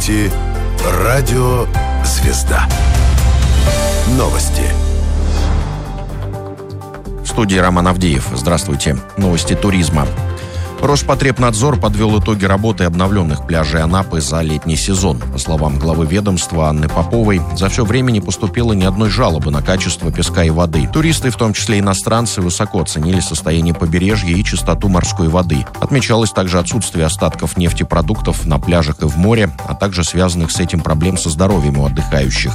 слушаете Радио Звезда. Новости. В студии Роман Авдеев. Здравствуйте. Новости туризма. Роспотребнадзор подвел итоги работы обновленных пляжей Анапы за летний сезон. По словам главы ведомства Анны Поповой, за все время не поступило ни одной жалобы на качество песка и воды. Туристы, в том числе иностранцы, высоко оценили состояние побережья и чистоту морской воды. Отмечалось также отсутствие остатков нефтепродуктов на пляжах и в море, а также связанных с этим проблем со здоровьем у отдыхающих.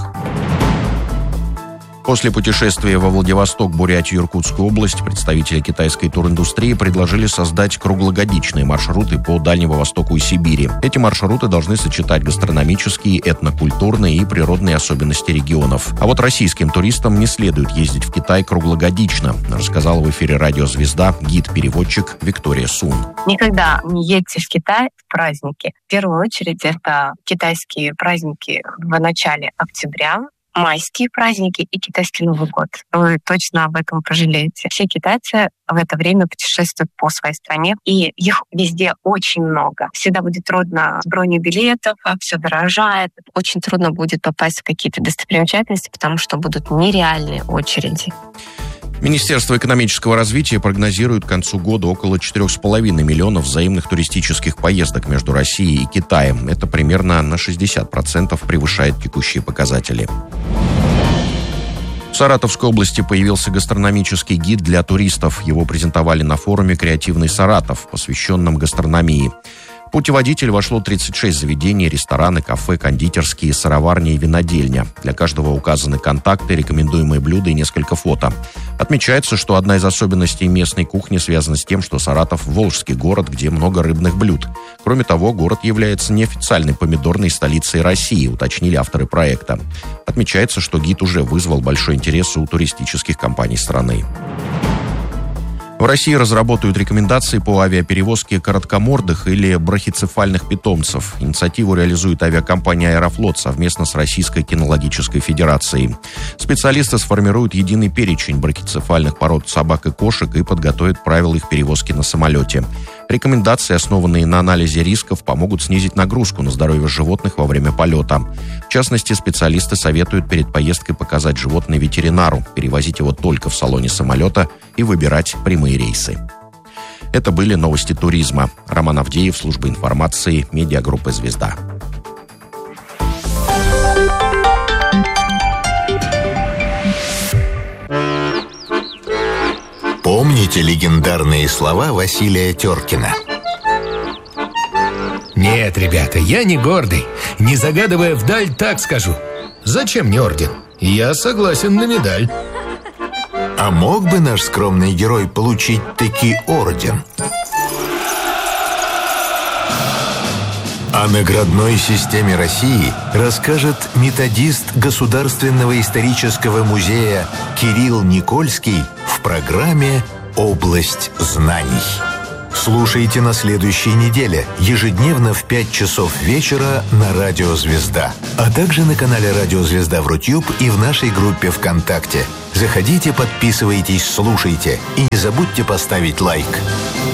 После путешествия во Владивосток, Бурятию и Иркутскую область представители китайской туриндустрии предложили создать круглогодичные маршруты по Дальнему Востоку и Сибири. Эти маршруты должны сочетать гастрономические, этнокультурные и природные особенности регионов. А вот российским туристам не следует ездить в Китай круглогодично, рассказала в эфире «Радио Звезда» гид-переводчик Виктория Сун. Никогда не едьте в Китай в праздники. В первую очередь это китайские праздники в начале октября, майские праздники и китайский Новый год. Вы точно об этом пожалеете. Все китайцы в это время путешествуют по своей стране, и их везде очень много. Всегда будет трудно с броней билетов, все дорожает. Очень трудно будет попасть в какие-то достопримечательности, потому что будут нереальные очереди. Министерство экономического развития прогнозирует к концу года около 4,5 миллионов взаимных туристических поездок между Россией и Китаем. Это примерно на 60% превышает текущие показатели. В Саратовской области появился гастрономический гид для туристов. Его презентовали на форуме «Креативный Саратов», посвященном гастрономии. В путеводитель вошло 36 заведений, рестораны, кафе, кондитерские, сыроварни и винодельня. Для каждого указаны контакты, рекомендуемые блюда и несколько фото. Отмечается, что одна из особенностей местной кухни связана с тем, что Саратов – волжский город, где много рыбных блюд. Кроме того, город является неофициальной помидорной столицей России, уточнили авторы проекта. Отмечается, что гид уже вызвал большой интерес у туристических компаний страны. В России разработают рекомендации по авиаперевозке короткомордых или брахицефальных питомцев. Инициативу реализует авиакомпания «Аэрофлот» совместно с Российской кинологической федерацией. Специалисты сформируют единый перечень брахицефальных пород собак и кошек и подготовят правила их перевозки на самолете. Рекомендации, основанные на анализе рисков, помогут снизить нагрузку на здоровье животных во время полета. В частности, специалисты советуют перед поездкой показать животное ветеринару, перевозить его только в салоне самолета и выбирать прямые рейсы. Это были новости туризма. Роман Авдеев, служба информации, медиагруппы «Звезда». Помните легендарные слова Василия Теркина? Нет, ребята, я не гордый. Не загадывая вдаль, так скажу. Зачем мне орден? Я согласен на медаль. А мог бы наш скромный герой получить таки орден? О наградной системе России расскажет методист Государственного исторического музея Кирилл Никольский в программе «Область знаний». Слушайте на следующей неделе, ежедневно в 5 часов вечера на Радио Звезда, а также на канале Радио Звезда в Рутюб и в нашей группе ВКонтакте. Заходите, подписывайтесь, слушайте и не забудьте поставить лайк.